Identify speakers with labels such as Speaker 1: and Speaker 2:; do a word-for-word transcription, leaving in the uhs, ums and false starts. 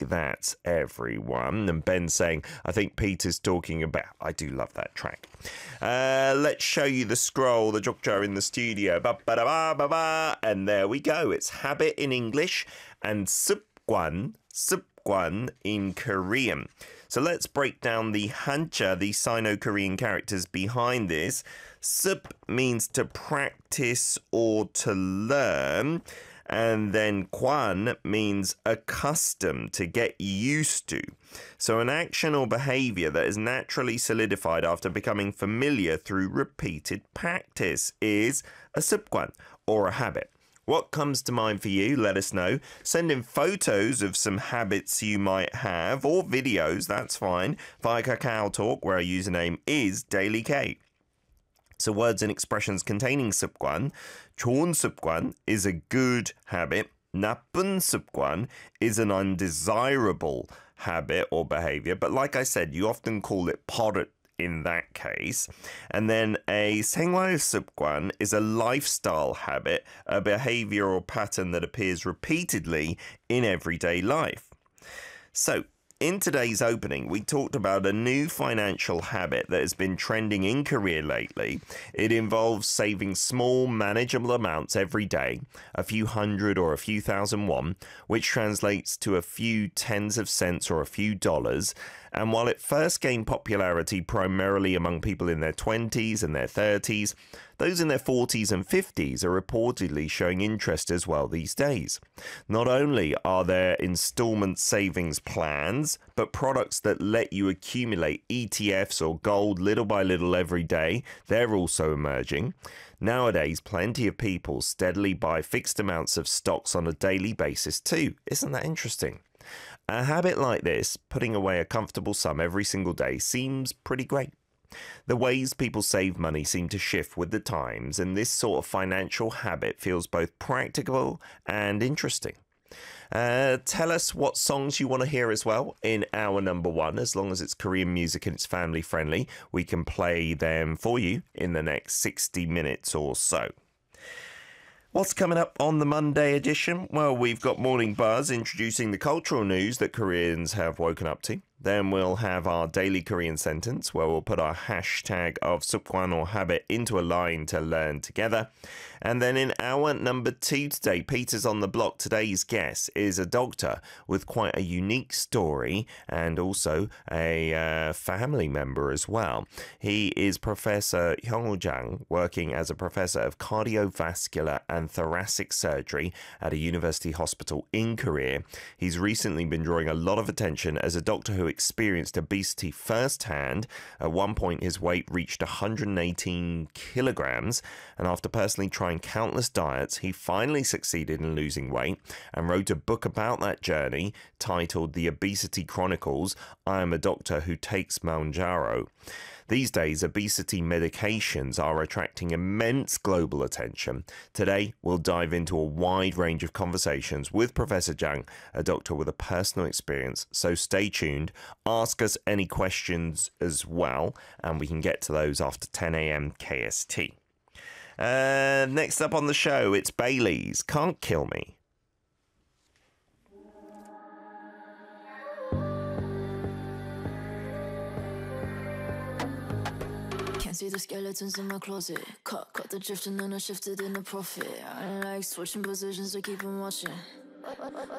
Speaker 1: that, everyone. And Ben saying, I think Peter's talking about... I do love that track. Uh, let's show you the scroll, the Jokja in the studio. Ba-ba-da-ba-ba-ba. And there we go. It's habit in English and 습관, 습관 in Korean. So let's break down the Hanja, the Sino-Korean characters behind this. 습 means to practice or to learn. And then 관 means accustomed, to get used to. So an action or behavior that is naturally solidified after becoming familiar through repeated practice is a 습관, or a habit. What comes to mind for you? Let us know. Send in photos of some habits you might have, or videos, that's fine, via Kakao Talk, where our username is Daily K. So words and expressions containing 습관. 좋은 습관 is a good habit. 나쁜 습관 is an undesirable habit or behavior. But like I said, you often call it 버릇 in that case. And then a 생활 습관 is a lifestyle habit, a behavior or pattern that appears repeatedly in everyday life. So, in today's opening, we talked about a new financial habit that has been trending in Korea lately. It involves saving small, manageable amounts every day, a few hundred or a few thousand won, which translates to a few tens of cents or a few dollars. And while it first gained popularity primarily among people in their twenties and their thirties, those in their forties and fifties are reportedly showing interest as well these days. Not only are there installment savings plans, but products that let you accumulate E T Fs or gold little by little every day, they're also emerging. Nowadays, plenty of people steadily buy fixed amounts of stocks on a daily basis too. Isn't that interesting? A habit like this, putting away a comfortable sum every single day, seems pretty great. The ways people save money seem to shift with the times, and this sort of financial habit feels both practical and interesting. Uh, tell us what songs you want to hear as well in our number one. As long as it's Korean music and it's family friendly, we can play them for you in the next sixty minutes or so. What's coming up on the Monday edition? Well, we've got Morning Buzz introducing the cultural news that Koreans have woken up to. Then we'll have our daily Korean sentence, where we'll put our hashtag of 습관 or habit into a line to learn together. And then in hour number two today, Peter's on the block. Today's guest is a doctor with quite a unique story and also a uh, family member as well. He is Professor Hyung-woo Jang, working as a professor of cardiovascular and thoracic surgery at a university hospital in Korea. He's recently been drawing a lot of attention as a doctor who experienced obesity firsthand. At one point, his weight reached one hundred eighteen kilograms, and after personally trying countless diets, he finally succeeded in losing weight and wrote a book about that journey titled The Obesity Chronicles, I Am a Doctor Who Takes Mounjaro. These days, obesity medications are attracting immense global attention. Today, we'll dive into a wide range of conversations with Professor Jang, a doctor with a personal experience. So stay tuned, ask us any questions as well, and we can get to those after ten a m K S T. Uh, next up on the show, it's Bailey's Can't Kill Me.
Speaker 2: See the skeletons in my closet. Cut, cut the drift and then I shifted in the profit. I like switching positions to keep them watching.